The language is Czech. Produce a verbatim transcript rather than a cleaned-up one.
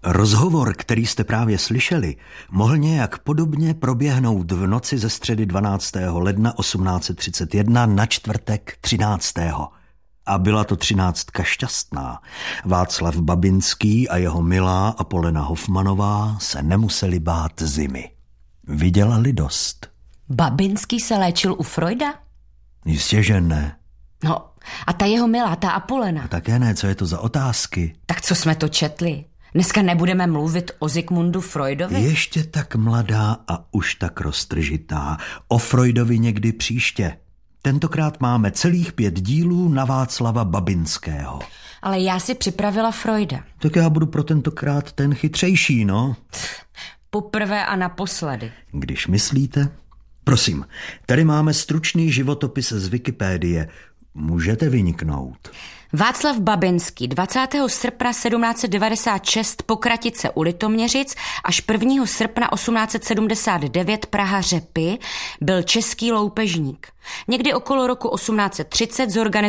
Rozhovor, který jste právě slyšeli, mohl nějak podobně proběhnout v noci ze středy dvanáctého ledna osmnáct set třicet jedna na čtvrtek třináctého A byla to třináctka šťastná. Václav Babinský a jeho milá Apolena Hofmanová se nemuseli bát zimy. Vydělali dost. Babinský se léčil u Freuda? Jistě, že ne. No, a ta jeho milá, ta Apolena? A také ne, co je to za otázky? Tak co jsme to četli? Dneska nebudeme mluvit o Sigmundu Freudovi? Ještě tak mladá a už tak roztržitá. O Freudovi někdy příště. Tentokrát máme celých pět dílů na Václava Babinského. Ale já si připravila Freuda. Tak já budu pro tentokrát ten chytřejší, no. Poprvé a naposledy. Když myslíte? Prosím, tady máme stručný životopis z Wikipédie. Můžete vyniknout. Václav Babinský dvacátého srpna sedmnáct set devadesát šest Pokratice u Litoměřic až prvního srpna osmnáct set sedmdesát devět Praha Řepy byl český loupežník. Někdy okolo roku osmnáct set třicet zorganizoval